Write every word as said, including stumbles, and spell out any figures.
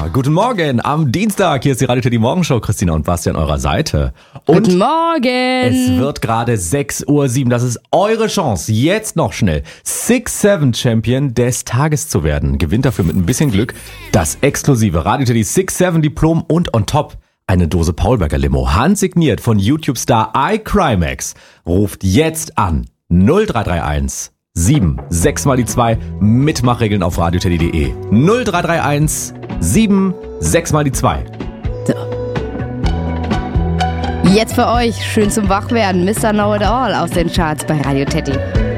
guten Morgen am Dienstag. Hier ist die Radio Teddy Morgenshow. Christina und Basti an eurer Seite. Und guten Morgen. Es wird gerade sechs Uhr sieben. Das ist eure Chance, jetzt noch schnell six seven Champion des Tages zu werden. Gewinnt dafür mit ein bisschen Glück das exklusive Radio Teddy six seven Diplom und on top eine Dose Paulberger Limo. Handsigniert von YouTube-Star iCrimex. Ruft jetzt an null drei drei eins sieben sechs mal die zwei. Mitmachregeln auf radioteddy punkt de. null drei drei eins sieben sechs mal die zwei. So. Jetzt für euch schön zum Wachwerden Mister Know It All aus den Charts bei Radio Teddy.